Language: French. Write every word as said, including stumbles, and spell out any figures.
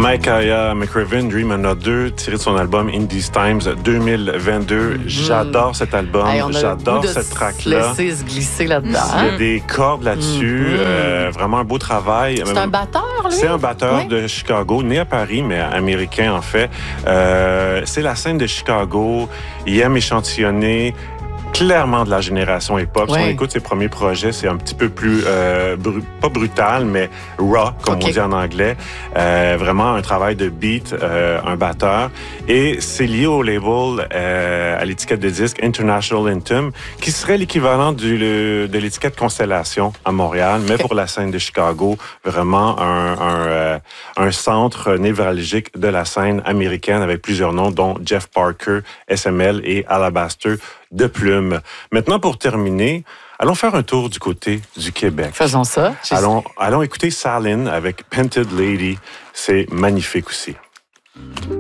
Makaya McCraven, Dream On A deux, tiré de son album Indies Times deux mille vingt-deux. Mm. J'adore cet album, hey, j'adore cette track-là. Laisser se glisser là-dedans. Il y a des cordes là-dessus, mm. euh, vraiment un beau travail. C'est un batteur, lui? C'est un batteur oui. de Chicago, né à Paris, mais américain en fait. Euh, c'est la scène de Chicago, il aime échantillonner clairement de la génération hip-hop. Oui. Si on écoute ses premiers projets, c'est un petit peu plus, euh, bru- pas brutal, mais raw, comme okay. on dit en anglais. Euh, vraiment un travail de beat, euh, un batteur. Et c'est lié au label, euh, à l'étiquette de disque International Anthem, qui serait l'équivalent du, le, de l'étiquette Constellation à Montréal, mais okay. pour la scène de Chicago, vraiment un, un, euh, un centre névralgique de la scène américaine avec plusieurs noms, dont Jeff Parker, S M L et Alabaster de Plume. Maintenant, pour terminer, allons faire un tour du côté du Québec. Faisons ça. Allons, allons écouter Salin avec Painted Lady. C'est magnifique aussi.